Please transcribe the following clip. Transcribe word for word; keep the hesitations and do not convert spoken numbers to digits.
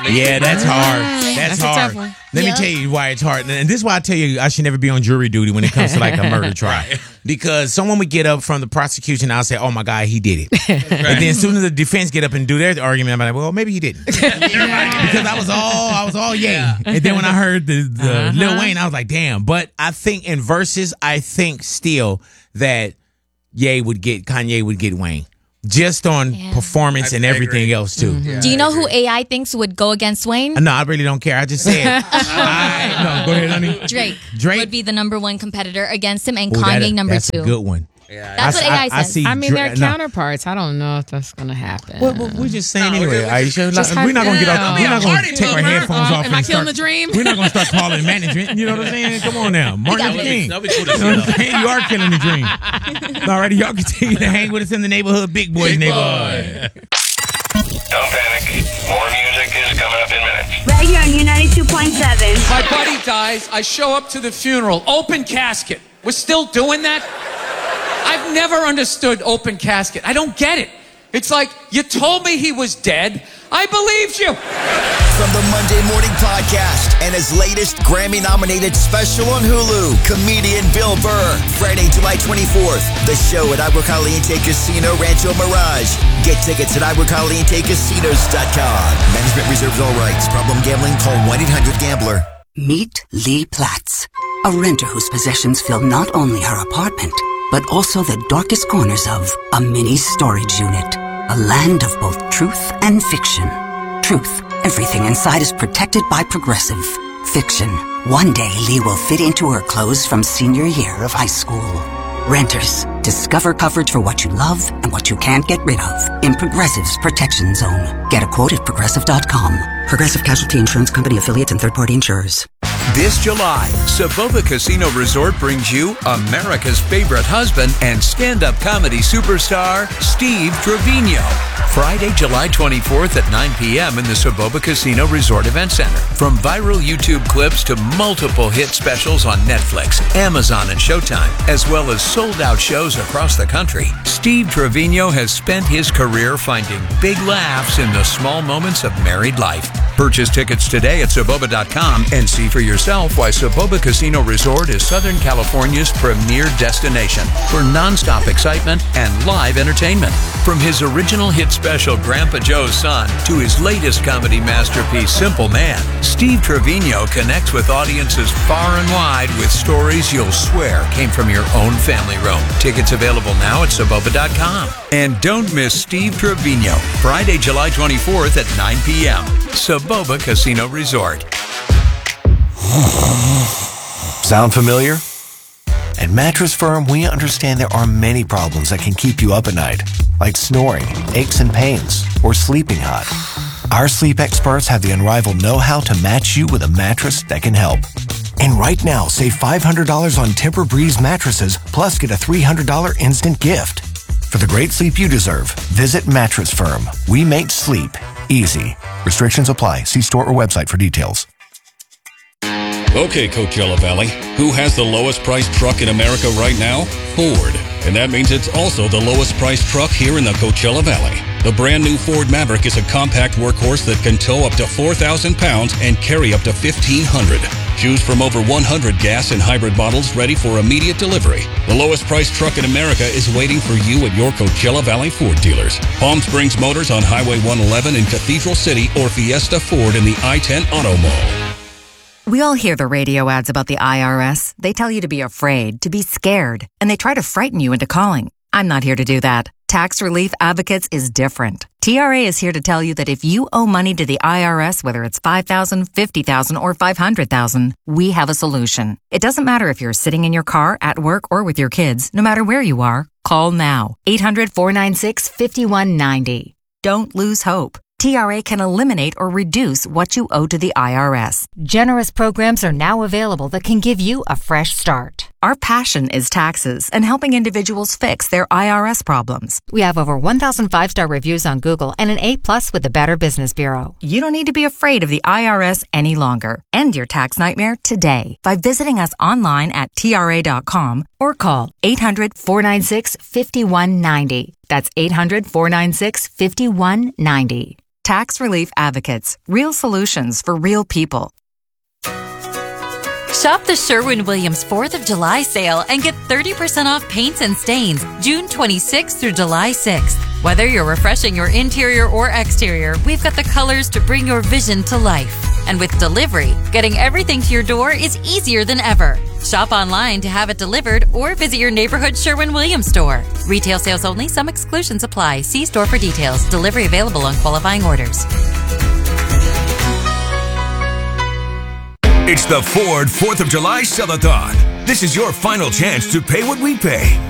Yeah, that's hard. That's, That's a hard. tough one. Let Yeah. me tell you why it's hard. And this is why I tell you I should never be on jury duty when it comes to like a murder trial. Because someone would get up from the prosecution and I'll say, oh my God, he did it. And then as soon as the defense get up and do their argument, I'm like, well, maybe he didn't. Because I was all I was all yay. And then when I heard the, the Uh-huh. Lil Wayne, I was like, damn. But I think in verses, I think still that Ye would get Kanye would get Wayne. Just on Yeah. performance I- and I everything agree. else too. Yeah, Do you I know who agree. A I thinks would go against Wayne? No, I really don't care. I just said. I, no, go ahead, honey. Drake, Drake? would be the number one competitor against him, and Ooh, Kanye that- number that's two. a good one. Yeah. That's what A I says. see I mean, Dra- they're no. counterparts. I don't know if that's going to happen. Well, well, we're just saying No, anyway. we're Aisha, just like, we're not gonna get hype- off. no. We're not gonna Party take our pooper. headphones Oh, off. am I and killing start, the dream? We're not gonna start calling management. You know what I'm saying? Come on now, Martin got Luther it. King. That'd be cool to You see, know what I'm though. saying? You are killing the dream. Alrighty, y'all continue to hang with us in the neighborhood, Big Boys neighborhood. Don't panic. More music is coming up in minutes. Right here on U ninety-two point seven. My buddy dies. I show up to the funeral. Open casket. We're still doing that? I've never understood open casket. I don't get it. It's like, you told me he was dead. I believed you. From the Monday Morning Podcast and his latest Grammy-nominated special on Hulu, comedian Bill Burr. Friday, July twenty-fourth, the show at Agua Caliente Casino Rancho Mirage. Get tickets at agua caliente casinos dot com. Management reserves all rights. Problem gambling? Call one eight hundred gambler. Meet Lee Platz, a renter whose possessions fill not only her apartment, but also the darkest corners of a mini storage unit. A land of both truth and fiction. Truth, everything inside is protected by Progressive. Fiction, one day Lee will fit into her clothes from senior year of high school. Renters, discover coverage for what you love and what you can't get rid of in Progressive's Protection Zone. Get a quote at progressive dot com. Progressive Casualty Insurance Company affiliates and third-party insurers. This July, Saboba Casino Resort brings you America's favorite husband and stand-up comedy superstar, Steve Trevino. Friday, July twenty-fourth at nine p.m. in the Saboba Casino Resort Event Center. From viral YouTube clips to multiple hit specials on Netflix, Amazon, and Showtime, as well as sold-out shows across the country, Steve Trevino has spent his career finding big laughs in the small moments of married life. Purchase tickets today at Saboba dot com and see for yourself why Saboba Casino Resort is Southern California's premier destination for nonstop excitement and live entertainment. From his original hit special Grandpa Joe's Son to his latest comedy masterpiece Simple Man, Steve Trevino connects with audiences far and wide with stories you'll swear came from your own family room. Tickets available now at Saboba dot com. And don't miss Steve Trevino, Friday, July twenty-fourth at nine p.m. Saboba Casino Resort. Sound familiar? At Mattress Firm, we understand there are many problems that can keep you up at night, like snoring, aches and pains, or sleeping hot. Our sleep experts have the unrivaled know-how to match you with a mattress that can help. And right now, save five hundred dollars on Tempur-Breeze mattresses, plus get a three hundred dollars instant gift. For the great sleep you deserve, visit Mattress Firm. We make sleep easy. Restrictions apply. See store or website for details. Okay, Coachella Valley, who has the lowest priced truck in America right now? Ford. And that means it's also the lowest priced truck here in the Coachella Valley. The brand new Ford Maverick is a compact workhorse that can tow up to four thousand pounds and carry up to fifteen hundred. Choose from over one hundred gas and hybrid models ready for immediate delivery. The lowest priced truck in America is waiting for you at your Coachella Valley Ford dealers. Palm Springs Motors on Highway one eleven in Cathedral City, or Fiesta Ford in the I ten Auto Mall. We all hear the radio ads about the I R S. They tell you to be afraid, to be scared, and they try to frighten you into calling. I'm not here to do that. Tax Relief Advocates is different. T R A is here to tell you that if you owe money to the I R S, whether it's five thousand dollars, fifty thousand dollars, or five hundred thousand dollars, we have a solution. It doesn't matter if you're sitting in your car, at work, or with your kids. No matter where you are, call now. eight hundred, four nine six, five one nine zero. Don't lose hope. T R A can eliminate or reduce what you owe to the I R S. Generous programs are now available that can give you a fresh start. Our passion is taxes and helping individuals fix their I R S problems. We have over one thousand five-star reviews on Google and an A plus with the Better Business Bureau. You don't need to be afraid of the I R S any longer. End your tax nightmare today by visiting us online at T R A dot com or call eight hundred, four nine six, five one nine zero. That's eight hundred, four nine six, five one nine zero. Tax Relief Advocates. Real solutions for real people. Shop the Sherwin-Williams fourth of July sale and get thirty percent off paints and stains June twenty-sixth through July sixth. Whether you're refreshing your interior or exterior, we've got the colors to bring your vision to life. And with delivery, getting everything to your door is easier than ever. Shop online to have it delivered or visit your neighborhood Sherwin-Williams store. Retail sales only. Some exclusions apply. See store for details. Delivery available on qualifying orders. It's the Ford fourth of July Sell-A-thon. This is your final chance to pay what we pay.